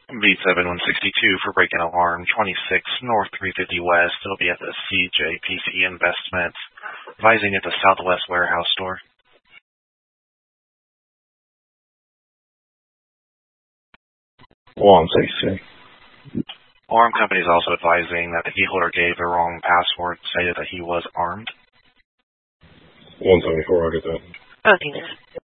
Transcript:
B7162 for breaking alarm, 26 North 350 West. It'll be at the CJPC Investments, advising at the Southwest Warehouse store. One, 6. Alarm company is also advising that the key holder gave the wrong password, stated that he was armed. 174, I'll get that. Okay.